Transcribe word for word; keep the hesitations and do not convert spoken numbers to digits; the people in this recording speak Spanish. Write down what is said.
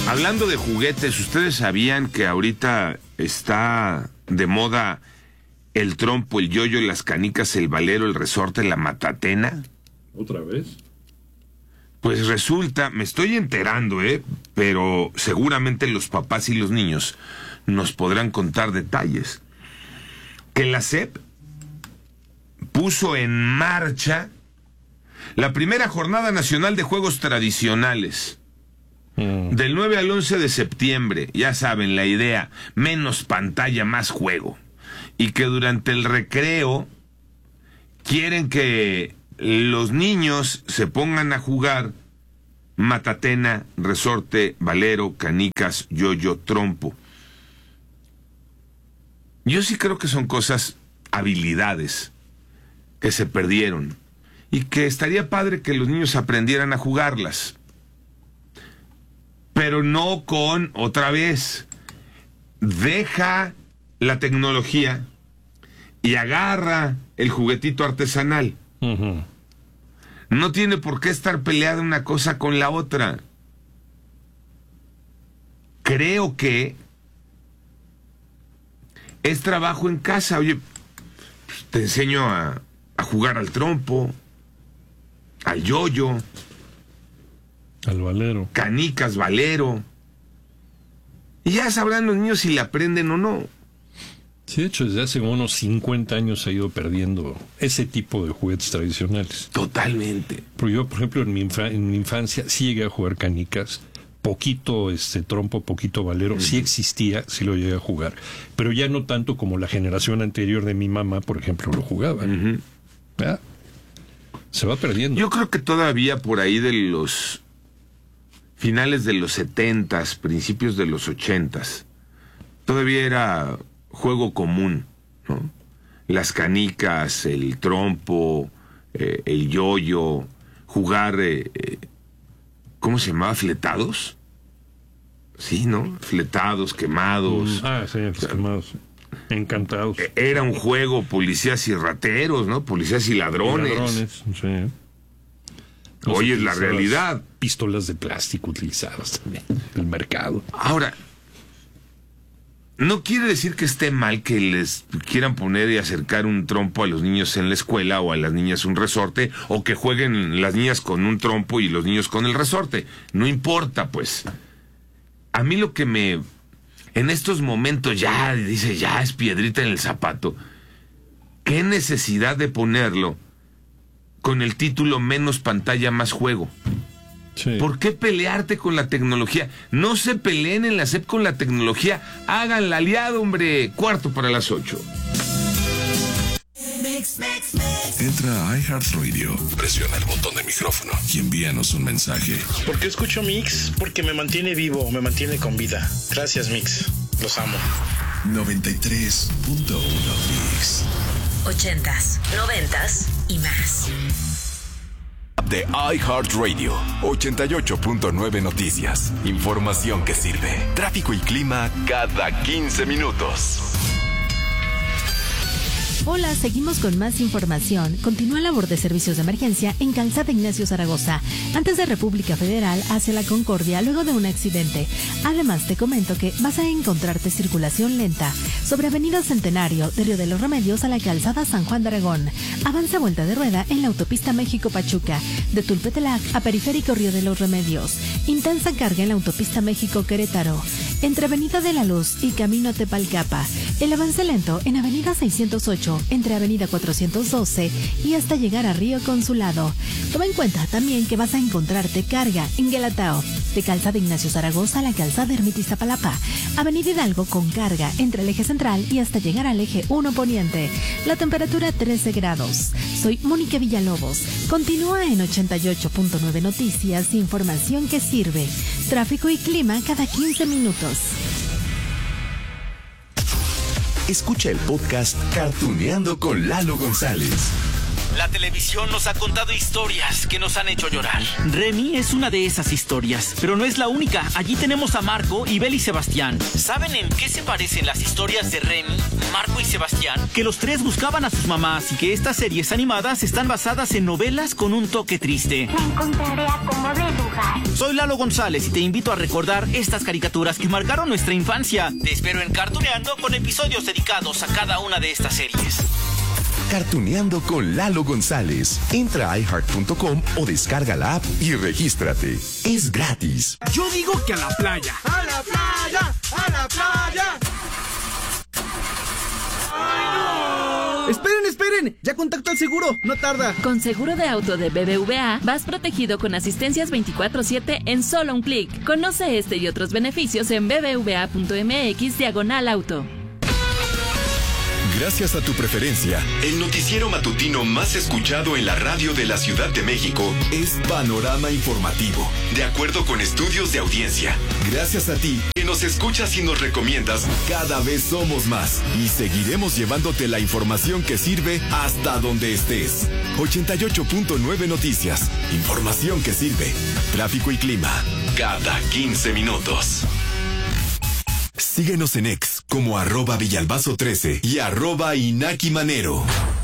Hablando de juguetes, ¿ustedes sabían que ahorita está de moda el trompo, el yoyo, las canicas, el valero, el resorte, la matatena? ¿Otra vez? Pues resulta, me estoy enterando, ¿eh? Pero seguramente los papás y los niños nos podrán contar detalles. Que la S E P puso en marcha la primera Jornada Nacional de Juegos Tradicionales. Mm. Del nueve al once de septiembre, ya saben la idea, menos pantalla, más juego. Y que durante el recreo quieren que los niños se pongan a jugar matatena, resorte, valero, canicas, yoyo, trompo. Yo sí creo que son cosas, habilidades, que se perdieron. Y que estaría padre que los niños aprendieran a jugarlas. Pero no con, otra vez, deja la tecnología y agarra el juguetito artesanal. Uh-huh. No tiene por qué estar peleada una cosa con la otra. Creo que es trabajo en casa. Oye, pues te enseño a, a jugar al trompo, al yoyo, al valero, canicas, valero, y ya sabrán los niños si le aprenden o no. Sí, de hecho, desde hace unos cincuenta años se ha ido perdiendo ese tipo de juguetes tradicionales. Totalmente. Pero yo, por ejemplo, en mi, infa- en mi infancia sí llegué a jugar canicas, poquito este trompo, poquito valero, uh-huh. Sí existía, sí lo llegué a jugar, pero ya no tanto como la generación anterior de mi mamá, por ejemplo, lo jugaba. Uh-huh. ¿Ah? Se va perdiendo. Yo creo que todavía por ahí de los finales de los setentas, principios de los ochentas, todavía era juego común, ¿no? Las canicas, el trompo, eh, el yoyo, jugar, eh, eh, ¿cómo se llamaba? ¿Fletados? Sí, ¿no? Fletados, quemados. Mm, ah, sí, o sea, quemados. Encantados. Era un juego, policías y rateros, ¿no? Policías y ladrones. Y ladrones, sí. Hoy es la realidad. Pistolas de plástico utilizadas también en el mercado. Ahora, no quiere decir que esté mal que les quieran poner y acercar un trompo a los niños en la escuela o a las niñas un resorte, o que jueguen las niñas con un trompo y los niños con el resorte. No importa, pues. A mí lo que me... En estos momentos ya, dice, ya es piedrita en el zapato. ¿Qué necesidad de ponerlo con el título menos pantalla, más juego? Sí. ¿Por qué pelearte con la tecnología? No se peleen en la S E P con la tecnología. Háganla aliado, hombre. Cuarto para las ocho. Entra a iHeartRadio, presiona el botón de micrófono y envíanos un mensaje. ¿Por qué escucho Mix? Porque me mantiene vivo, me mantiene con vida. Gracias, Mix. Los amo. noventa y tres punto uno Mix. Ochentas, noventas y más. De iHeartRadio, ochenta y ocho punto nueve Noticias. Información que sirve. Tráfico y clima cada quince minutos. Hola, seguimos con más información. Continúa labor de servicios de emergencia en Calzada Ignacio Zaragoza, antes de República Federal hacia la Concordia, luego de un accidente. Además, te comento que vas a encontrarte circulación lenta sobre Avenida Centenario, de Río de los Remedios a la Calzada San Juan de Aragón. Avanza vuelta de rueda en la autopista México-Pachuca, de Tulpetelac a Periférico Río de los Remedios. Intensa carga en la autopista México-Querétaro, entre Avenida de la Luz y Camino a Tepalcapa. El avance lento en Avenida seiscientos ocho, entre Avenida cuatrocientos doce y hasta llegar a Río Consulado. Toma en cuenta también que vas a encontrarte carga en Guelatao, de Calzada Ignacio Zaragoza a la Calzada Ermita Iztapalapa. Avenida Hidalgo con carga entre el eje central y hasta llegar al eje uno Poniente. La temperatura trece grados. Soy Mónica Villalobos. Continúa en ochenta y ocho punto nueve Noticias, información que sirve. Tráfico y clima cada quince minutos. Escucha el podcast Cartuneando con Lalo González. La televisión nos ha contado historias que nos han hecho llorar. Remy es una de esas historias, pero no es la única. Allí tenemos a Marco, Ibel y Sebastián. ¿Saben en qué se parecen las historias de Remy, Marco y Sebastián? Que los tres buscaban a sus mamás y que estas series animadas están basadas en novelas con un toque triste. Me encontraré a como de lugar. Soy Lalo González y te invito a recordar estas caricaturas que marcaron nuestra infancia. Te espero en Cartuneando con episodios dedicados a cada una de estas series. Cartuneando con Lalo González. Entra a i heart punto com o descarga la app y regístrate. Es gratis. Yo digo que a la playa. ¡A la playa! ¡A la playa! ¡Ay, no! ¡Esperen, esperen! Ya contacto al seguro, no tarda. Con seguro de auto de B B V A, vas protegido con asistencias veinticuatro siete en solo un clic. Conoce este y otros beneficios en b b v a punto m x diagonal auto. Gracias a tu preferencia, el noticiero matutino más escuchado en la radio de la Ciudad de México es Panorama Informativo, de acuerdo con estudios de audiencia. Gracias a ti, que nos escuchas y nos recomiendas, cada vez somos más y seguiremos llevándote la información que sirve hasta donde estés. ochenta y ocho punto nueve Noticias, información que sirve. Tráfico y clima, cada quince minutos. Síguenos en X como arroba Villalbazo trece y arroba Inaki Manero.